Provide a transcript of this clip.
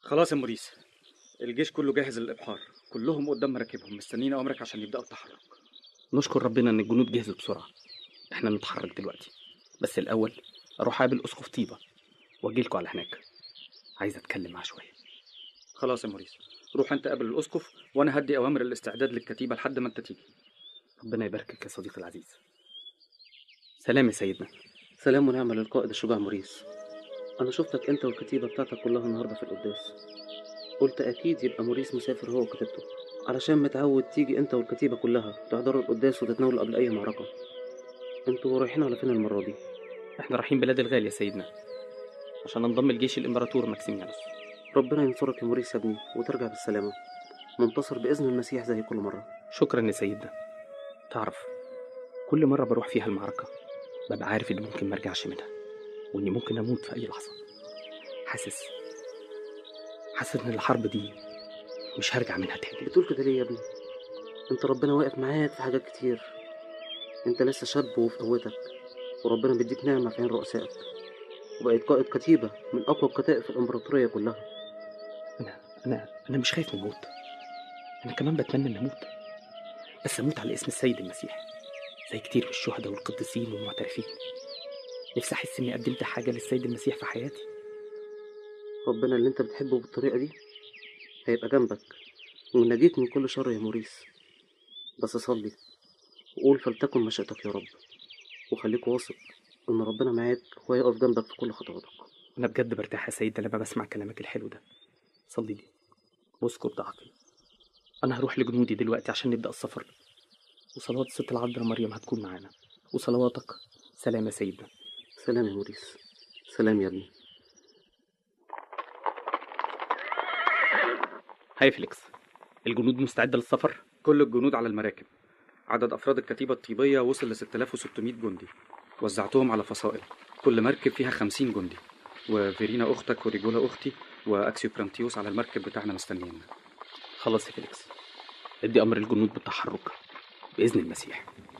خلاص يا موريس، الجيش كله جاهز للإبحار، كلهم قدام مراكبهم مستنيين أمرك عشان يبدأوا التحرك. نشكر ربنا ان الجنود جهزوا بسرعة. احنا نتحرك دلوقتي، بس الاول اروح اقابل اسقف طيبة واجيلكوا على هناك. عايز اتكلم معاه شوية. خلاص يا موريس، روح أنت قابل الأسقف وأنا هدي أوامر الاستعداد للكتيبة لحد ما أنت تيجي. ربنا يباركك يا صديقي العزيز. سلام يا سيدنا. سلام ونعمة للقائد الشجاع موريس. أنا شفتك أنت والكتيبة بتاعتك كلها النهاردة في القداس، قلت أكيد يبقى موريس مسافر هو وكتيبته، علشان متعود تيجي أنت والكتيبة كلها تحضروا القداس وتتناولوا قبل أي معركة. أنتوا رايحين على فين المرة دي؟ احنا رايحين بلاد الغال يا سيدنا، عشان ننضم لجيش الامبراطور ماكسيميانوس. ربنا ينصرك يا موريس يا ابني وترجع بالسلامة، منتصر بإذن المسيح زي كل مرة. شكرا يا سيدنا. تعرف، كل مرة بروح فيها المعركة ببقى عارف إني ممكن مرجعش منها، وإني ممكن أموت في أي لحظة. حاسس إن الحرب دي مش هرجع منها تاني. بتقول كده ليه يا ابني؟ أنت ربنا واقف معاك في حاجات كتير، أنت لسه شاب وفي قوتك، وربنا بيديك نعمة في عين رؤسائك، وبقيت قائد كتيبة من أقوى الكتائب في الإمبراطورية كلها. أنا مش خايف من الموت، أنا كمان بتمنى إن أموت، بس أموت على اسم السيد المسيح زي كتير من الشهداء والقديسين والمعترفين. نفسي أحس إني قدمت حاجة للسيد المسيح في حياتي. ربنا اللي أنت بتحبه بالطريقة دي هيبقى جنبك وينجيك من كل شر يا موريس، بس صلي وقول فلتكن مشيئتك يا رب، وخليك واثق إن ربنا معاك وهيقف جنبك في كل خطواتك. أنا بجد برتاح يا سيدنا لما بسمع كلامك الحلو ده. صلي لي واذكر ضعفي. أنا هروح لجنودي دلوقتي عشان نبدأ السفر، وصلوات ست العذراء مريم هتكون معانا، وصلواتك. سلام يا سيدنا. سلام يا موريس. سلام يا ابني. هاي فيليكس، الجنود مستعدة للسفر؟ كل الجنود على المراكب. عدد أفراد الكتيبة الطيبية وصل ل 6600 جندي، وزعتهم على فصائل، كل مركب فيها 50 جندي، وفيرينا أختك وريجولا أختي وأكسيو برانتيوس على المركب بتاعنا مستنيين. خلاص يا فيليكس، ادي أمر الجنود بالتحرك بإذن المسيح.